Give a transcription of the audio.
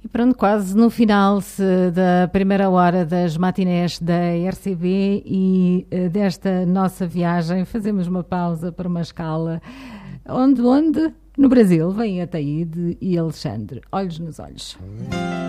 E pronto, quase no final da primeira hora das matinés da RCB e desta nossa viagem, fazemos uma pausa para uma escala. Onde? No Brasil. Vem Ataíde e Alexandre. Olhos nos olhos.